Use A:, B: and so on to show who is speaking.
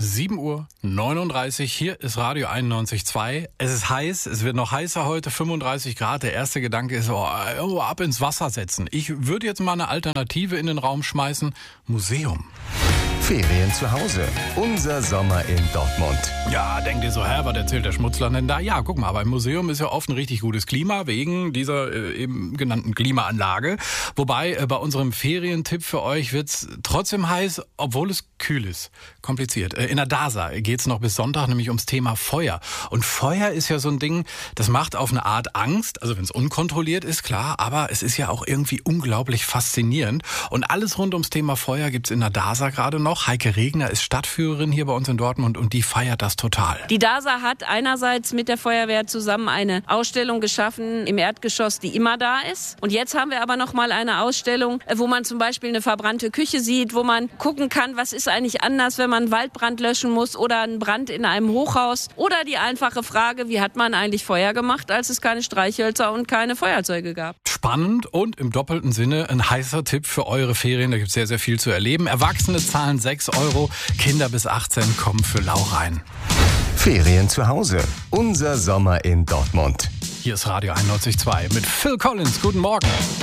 A: 7:39 Uhr, hier ist Radio 91.2. Es ist heiß, es wird noch heißer heute, 35 Grad. Der erste Gedanke ist, ab ins Wasser setzen. Ich würde jetzt mal eine Alternative in den Raum schmeißen, Museum.
B: Ferien zu Hause. Unser Sommer in Dortmund.
A: Ja, denkt ihr so, was erzählt der Schmutzler denn da? Ja, guck mal, beim Museum ist ja oft ein richtig gutes Klima, wegen dieser eben genannten Klimaanlage. Wobei, bei unserem Ferientipp für euch wird's trotzdem heiß, obwohl es kühl ist. Kompliziert. In der DASA geht's noch bis Sonntag nämlich ums Thema Feuer. Und Feuer ist ja so ein Ding, das macht auf eine Art Angst, also wenn es unkontrolliert ist, klar, aber es ist ja auch irgendwie unglaublich faszinierend. Und alles rund ums Thema Feuer gibt's in der DASA gerade noch. Heike Regner ist Stadtführerin hier bei uns in Dortmund und die feiert das total.
C: Die DASA hat einerseits mit der Feuerwehr zusammen eine Ausstellung geschaffen im Erdgeschoss, die immer da ist. Und jetzt haben wir aber noch mal eine Ausstellung, wo man zum Beispiel eine verbrannte Küche sieht, wo man gucken kann, was ist eigentlich anders, wenn man einen Waldbrand löschen muss oder einen Brand in einem Hochhaus. Oder die einfache Frage, wie hat man eigentlich Feuer gemacht, als es keine Streichhölzer und keine Feuerzeuge gab.
A: Spannend und im doppelten Sinne ein heißer Tipp für eure Ferien. Da gibt es sehr, sehr viel zu erleben. Erwachsene zahlen 6 Euro, Kinder bis 18 kommen für lau rein.
B: Ferien zu Hause. Unser Sommer in Dortmund.
A: Hier ist Radio 91.2 mit Phil Collins. Guten Morgen.